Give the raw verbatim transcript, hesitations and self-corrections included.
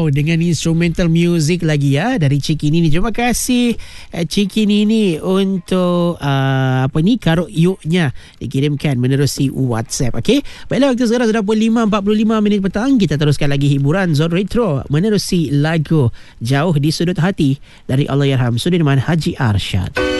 Wow, dengan instrumental music lagi ya dari Cik Nini. Terima kasih uh, Cik Nini untuk uh, apa ni karaoke-nya dikirimkan menerusi WhatsApp. Okey. Baiklah, waktu sekarang sudah pukul lima empat puluh lima minit petang. Kita teruskan lagi hiburan Zon Retro menerusi lagu Jauh di Sudut Hati dari Allahyarham Sudirman Haji Arsyad.